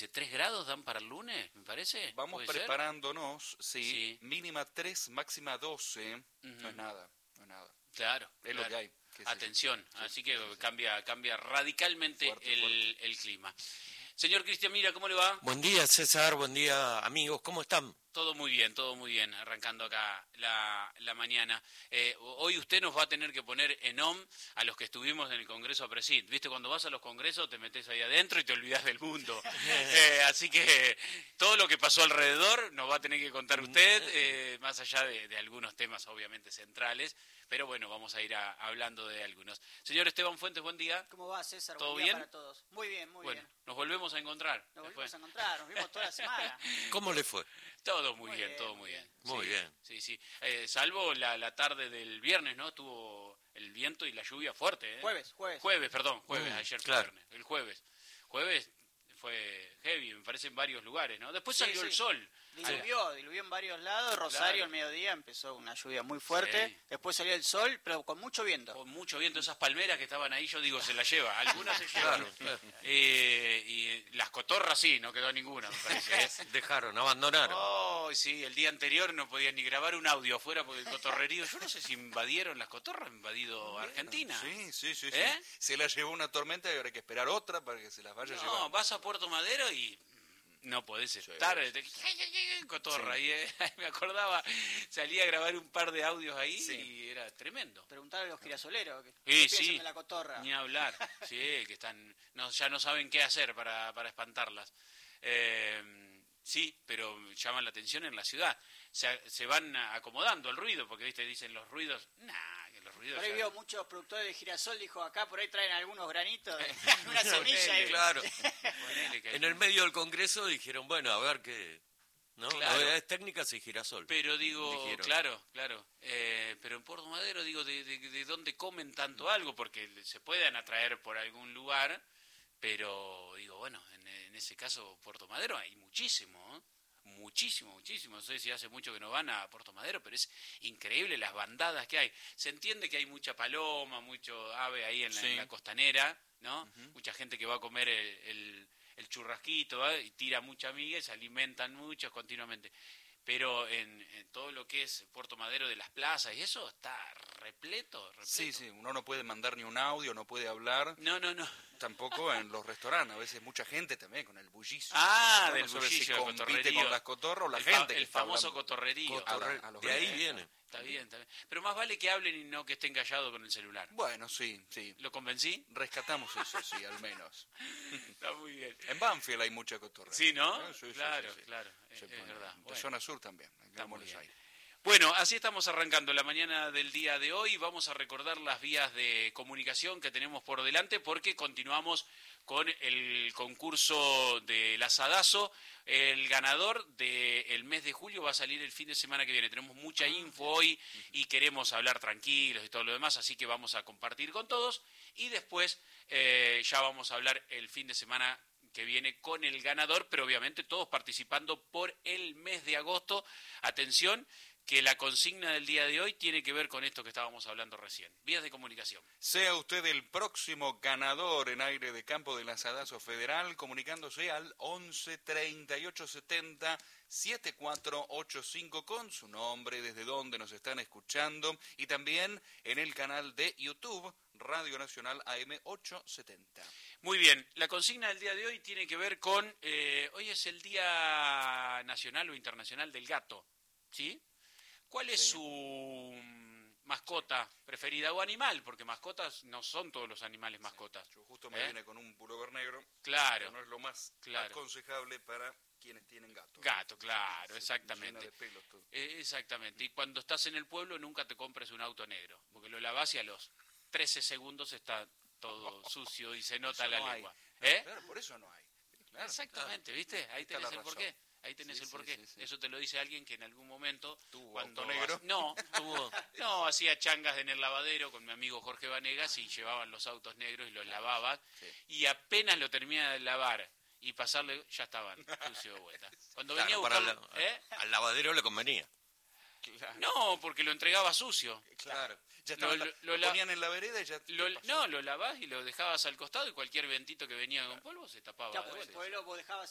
dice? ¿3 grados dan para el lunes, me parece? Vamos preparándonos, sí. Mínima 3, máxima 12. No es nada, no es nada. Claro. Es lo que hay. Atención, así que cambia radicalmente fuerte. el clima. Señor Cristian Mira, ¿cómo le va? Buen día, César, buen día, amigos, ¿cómo están? Todo muy bien, arrancando acá la mañana. Hoy usted nos va a tener que poner en OM a los que estuvimos en el Congreso APRESID. ¿Viste? Cuando vas a los congresos te metes ahí adentro y te olvidás del mundo. Así que todo lo que pasó alrededor nos va a tener que contar usted, más allá de algunos temas obviamente centrales. Pero bueno, vamos a ir hablando de algunos. Señor Esteban Fuentes, buen día. ¿Cómo va, César? ¿Todo buen día bien? para todos. Muy bien, muy bien. Nos volvemos a encontrar. Nos vimos toda la semana. ¿Cómo le fue? Todo muy bien, todo muy bien. Muy bien. Sí. Salvo la tarde del viernes, ¿no? Tuvo el viento y la lluvia fuerte, ¿eh? Jueves. Jueves, ayer fue claro. viernes. El jueves fue heavy, me parece, en varios lugares, ¿no? Después salió el sol. Diluvió en varios lados. Rosario, al mediodía, empezó una lluvia muy fuerte. Sí. Después salió el sol, pero con mucho viento. Con mucho viento, esas palmeras que estaban ahí, yo digo, se las lleva. Algunas se llevan. Claro. Y las cotorras sí, no quedó ninguna, me parece. Dejaron, abandonaron. Oh, sí, el día anterior no podían ni grabar un audio afuera porque el cotorrerío. Yo no sé si invadieron las cotorras, invadido Argentina. Sí. ¿Eh? Se la llevó una tormenta y ahora hay que esperar otra para que se las vaya a llevar. No, vas a Puerto Madero y no podés estar. Cotorra. Sí. Y me acordaba, salí a grabar un par de audios ahí y era tremendo. Preguntar a los girasoleros qué Sí, piensan de la cotorra. Ni hablar. Sí, que están, ya no saben qué hacer para espantarlas. Sí, pero llaman la atención en la ciudad. Se van acomodando al ruido, porque viste dicen los ruidos. Que los ruidos. Por ahí vio muchos productores de girasol, dijo acá, por ahí traen algunos granitos, una semilla. Claro. Ponele que- En el medio del Congreso dijeron, bueno, a ver qué... ¿no? Claro. Novedades técnicas y girasol. Pero digo, dijeron. claro. Pero en Puerto Madero, digo, ¿de dónde comen tanto algo? Porque se pueden atraer por algún lugar, pero digo, bueno, en ese caso Puerto Madero hay muchísimo, ¿eh? Muchísimo. No sé si hace mucho que no van a Puerto Madero, pero es increíble las bandadas que hay. Se entiende que hay mucha paloma, mucho ave ahí en la costanera, ¿no? Mucha gente que va a comer el churrasquito, ¿eh? Y tira mucha miga y se alimentan muchos continuamente. Pero en todo lo que es Puerto Madero de las plazas y eso está repleto. Sí, uno no puede mandar ni un audio, no puede hablar. No. Tampoco en los restaurantes, a veces mucha gente también con el bullicio. Del no sabe bullicio, si el compite cotorrerío. con las cotorras o la gente que El está famoso hablando. cotorrerío. A los De ahí grandes. viene. Está bien. Pero más vale que hablen y no que estén callados con el celular. Bueno, sí. ¿Lo convencí? Rescatamos eso, sí, al menos. Está muy bien. En Banfield hay mucha cotorra. Sí, ¿no? Sí. Claro. Es Se pone. verdad. En Bueno. zona sur también. Está muy Buenos bien. Aires. Bueno, así estamos arrancando la mañana del día de hoy. Vamos a recordar las vías de comunicación que tenemos por delante porque continuamos con el concurso del asadazo. El ganador del mes de julio va a salir el fin de semana que viene. Tenemos mucha info hoy y queremos hablar tranquilos y todo lo demás, así que vamos a compartir con todos. Y después ya vamos a hablar el fin de semana que viene con el ganador, pero obviamente todos participando por el mes de agosto. Atención, que la consigna del día de hoy tiene que ver con esto que estábamos hablando recién. Vías de comunicación. Sea usted el próximo ganador en aire de campo del asadazo federal, comunicándose al 11 38 70 7485 con su nombre, desde donde nos están escuchando, y también en el canal de YouTube Radio Nacional AM 870. Muy bien, la consigna del día de hoy tiene que ver con, hoy es el Día Nacional o Internacional del Gato, ¿sí? ¿Cuál es su mascota preferida o animal? Porque mascotas no son todos los animales mascotas. Yo justo me vine con un pullover negro. Claro. Que no es lo más aconsejable para quienes tienen gato. Gato, claro, exactamente. Llena de pelos todo. Exactamente. Y cuando estás en el pueblo nunca te compres un auto negro, porque lo lavas y a los 13 segundos está todo sucio y se nota la lengua. Claro, por eso no hay. Claro, exactamente, ¿viste? Ahí tenés el porqué. Ahí tenés el porqué. Sí. Eso te lo dice alguien que en algún momento tuvo cuando auto negro. No, hacía changas en el lavadero con mi amigo Jorge Vanegas y llevaban los autos negros y los lavaba y apenas lo terminaba de lavar y pasarle ya estaban sucios de vuelta. Cuando venía a buscarlo, al lavadero le convenía. Claro. No, porque lo entregaba sucio. Claro. Ya estaba, lo ponían en la vereda y ya... lo lavás y lo dejabas al costado y cualquier ventito que venía con polvo se tapaba. Ya, pues, después vos dejabas